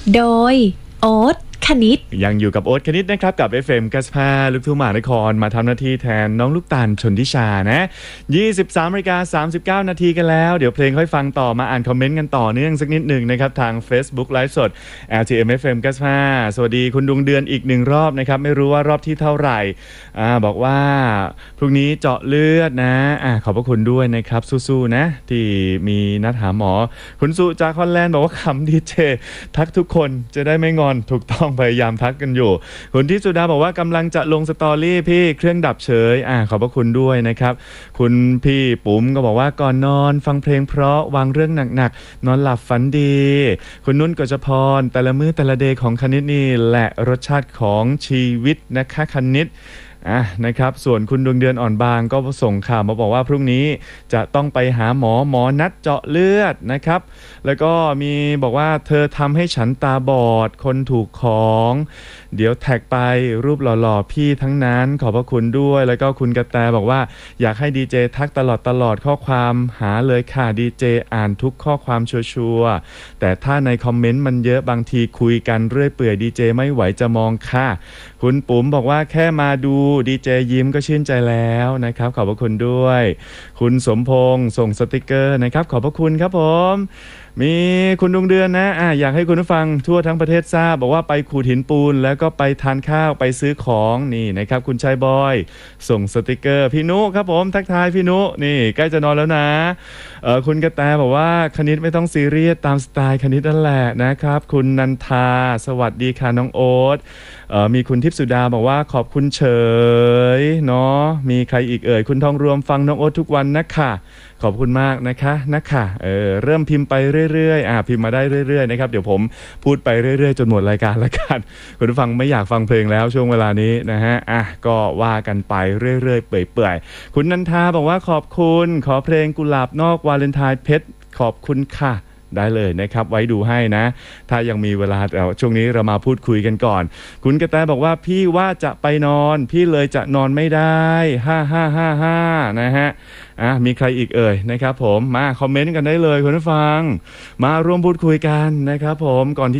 โดยโอ๊ตคณิตยังอยู่กับโอ๊ตคณิตนะครับกับ FM 95ลูกทุ่งมหานครมาทำหน้าที่แทนน้องลูกตาลชนทิชานะ23:39 นาทีกันแล้วเดี๋ยวเพลงค่อยฟังต่อมาอ่านคอมเมนต์กันต่อเนื่องสักนิดหนึ่งนะครับทาง Facebook ไลฟ์สด LTM FM 95สวัสดีคุณดวงเดือนอีกหนึ่งรอบนะครับไม่รู้ว่ารอบที่เท่าไหร่บอกว่าพรุ่งนี้เจาะเลือดนะขอบพระคุณด้วยนะครับสู้ๆนะที่มีนัดหาหมอคุณสุจากฮอลแลนด์บอกว่าขำดีเจทักทุกคนจะได้ไม่งอนถูกต้องพยายามทักกันอยู่คุณที่สุดาบอกว่ากำลังจะลงสตอรี่พี่เครื่องดับเฉยขอบพระคุณด้วยนะครับคุณพี่ปุ๋มก็บอกว่าก่อนนอนฟังเพลงเพราะวางเรื่องหนักๆนอนหลับฝันดีคุณนุ่นกฤษพรแต่ละมื้อแต่ละเดย์ของคณิตนี่แหละรสชาติของชีวิตนะคะคณิตนะครับส่วนคุณดวงเดือนอ่อนบางก็ส่งข่าวมาบอกว่าพรุ่งนี้จะต้องไปหาหมอนัดเจาะเลือดนะครับแล้วก็มีบอกว่าเธอทำให้ฉันตาบอดคนถูกของเดี๋ยวแท็กไปรูปหล่อๆพี่ทั้งนั้นขอบพระคุณด้วยแล้วก็คุณกระแตบอกว่าอยากให้ดีเจทักตลอดข้อความหาเลยค่ะดีเจอ่านทุกข้อความชัวร์ๆแต่ถ้าในคอมเมนต์มันเยอะบางทีคุยกันเรื่อยเปื่อยดีเจไม่ไหวจะมองค่ะคุณปุ๋มบอกว่าแค่มาดูดีเจยิ้มก็ชื่นใจแล้วนะครับขอบพระคุณด้วยคุณสมพงษ์ส่งสติกเกอร์นะครับขอบพระคุณครับผมมีคุณดวงเดือนนะอยากให้คุณผู้ฟังทั่วทั้งประเทศทราบบอกว่าไปขูดหินปูนแล้วก็ไปทานข้าวไปซื้อของนี่นะครับคุณชายบอยส่งสติกเกอร์พี่นุครับผมทักทายพี่นุนี่ใกล้จะนอนแล้วนะคุณกระแตบอกว่าคณิตไม่ต้องซีเรียสตามสไตล์คณิตนั่นแหละนะครับคุณนันทาสวัสดีค่ะน้องโอ๊ตมีคุณทิพย์สุดาบอกว่าขอบคุณเฉยเนาะมีใครอีกคุณทองรวมฟังน้องโอ๊ตทุกวันนะคะขอบคุณมากนะคะเริ่มพิมพ์ไปเรื่อยๆพิมพ์มาได้เรื่อยๆนะครับเดี๋ยวผมพูดไปเรื่อยๆจนหมดรายการละกันคุณผู้ฟังไม่อยากฟังเพลงแล้วช่วงเวลานี้นะฮะก็ว่ากันไปเรื่อยๆเปื่อยๆคุณนันทาบอกว่าขอบคุณขอเพลงกุหลาบนอกวาเลนไทน์เพชรขอบคุณค่ะได้เลยนะครับไว้ดูให้นะถ้ายังมีเวลาแต่ช่วงนี้เรามาพูดคุยกันก่อนคุณกระแตบอกว่าพี่ว่าจะไปนอนพี่เลยจะนอนไม่ได้5555นะฮะมีใครอีกนะครับผมมาคอมเมนต์กันได้เลยคุณผู้ฟังมาร่วมพูดคุยกันนะครับผมก่อนที่